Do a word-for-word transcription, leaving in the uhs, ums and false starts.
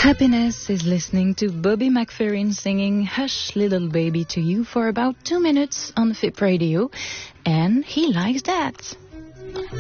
Happiness is listening to Bobby McFerrin singing Hush Little Baby to you for about two minutes on F I P Radio, and he likes that.